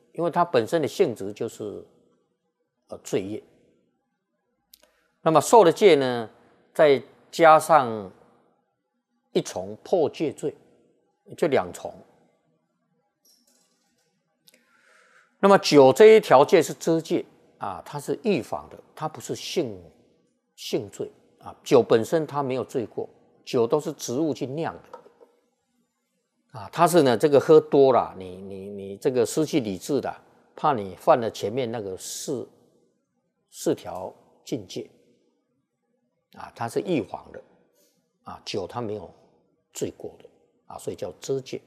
因为它本身的性质就是罪业。那么受了戒呢，再加上一重破戒罪，就2重。那么酒这一条戒是遮戒啊，它是预防的，它不是性罪啊。酒本身它没有罪过，酒都是植物去酿的啊，它是呢这个喝多了，你这个失去理智的，怕你犯了前面那个四条禁戒啊，它是预防的啊，酒它没有罪过的啊，所以叫遮戒。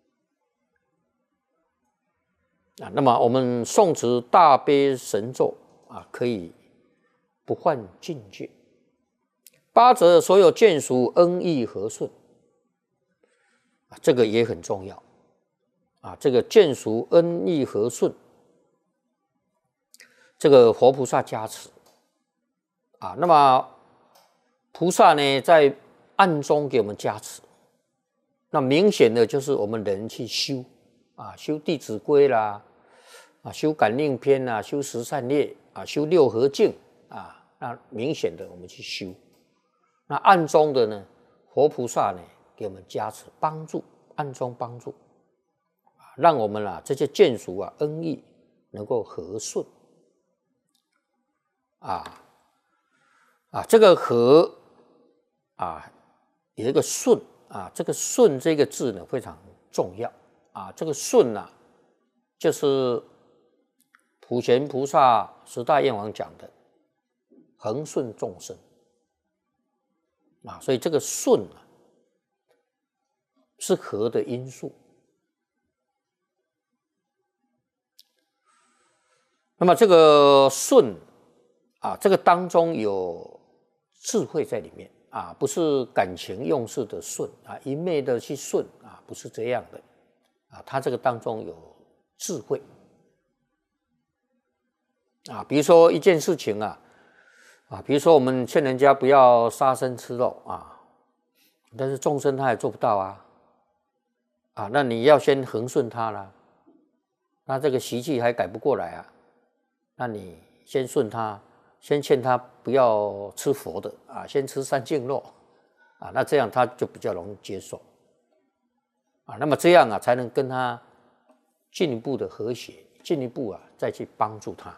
啊，那么我们诵持大悲神咒啊，可以不犯禁戒。8则所有眷属恩义和顺，这个也很重要啊。这个眷属恩义和顺，这个佛菩萨加持啊。那么菩萨呢，在暗中给我们加持，那明显的就是我们人去修。啊，修《弟子规》啦，啊，修《感应篇》啦，修十善业啊，修六合敬啊，那明显的我们去修。那暗中的呢，佛菩萨呢给我们加持帮助，暗中帮助，让我们这些眷属恩义能够和顺这个和有一个顺这个顺这个字呢非常重要。这个顺就是普贤菩萨10大愿王讲的恒顺众生所以这个顺是和的因素。那么这个顺这个当中有智慧在里面不是感情用事的顺一昧的去顺不是这样的。它这个当中有智慧比如说一件事情比如说我们劝人家不要杀生吃肉但是众生他也做不到那你要先恒顺他啦，那这个习气还改不过来那你先顺他，先劝他不要吃佛的先吃三净肉那这样他就比较容易接受那么这样才能跟他进一步的和谐，进一步再去帮助他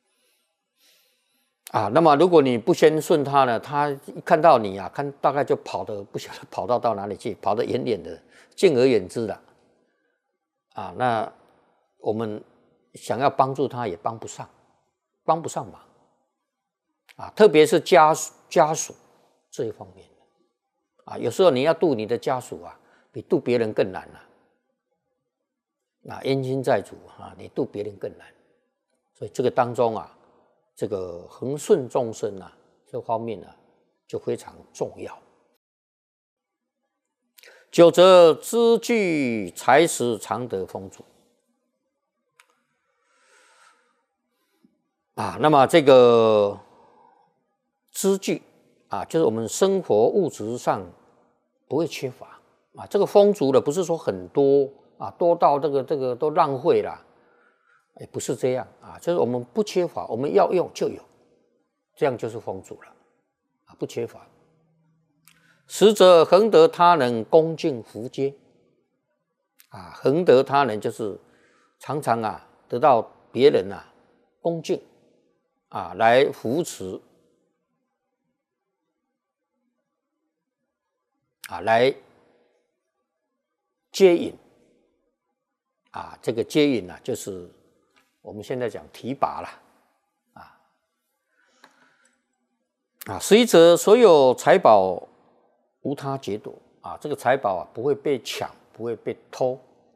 那么如果你不先顺他呢，他一看到你大概就跑得不晓得跑到哪里去，跑得远远的，敬而远之了那我们想要帮助他也帮不上忙特别是家属这一方面有时候你要度你的家属比度别人更难冤亲债主你度别人更难。所以这个当中这个恒顺众生这方面就非常重要。9则资具财食常得丰足那么这个资具就是我们生活物质上不会缺乏这个丰足的不是说很多多到这个都浪费了，不是这样就是我们不缺乏，我们要用就有，这样就是丰足了不缺乏。10则恒得他人恭敬扶接恒得他人就是常常得到别人恭敬来扶持来接引这个接引就是我们现在讲提拔了11则所有财宝无他劫夺这个财宝不会被抢，不会被偷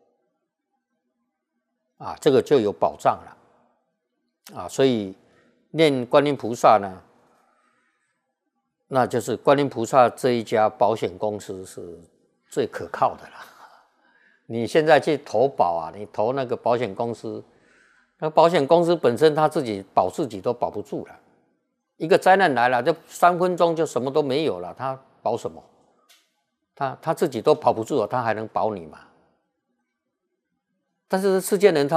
这个就有保障了所以念观音菩萨呢，那就是观音菩萨这一家保险公司是最可靠的了。你现在去投保你投那个保险公司，那保险公司本身他自己保自己都保不住了，一个灾难来了，就3分钟就什么都没有了，他保什么？他自己都保不住了，他还能保你吗？但是世间人他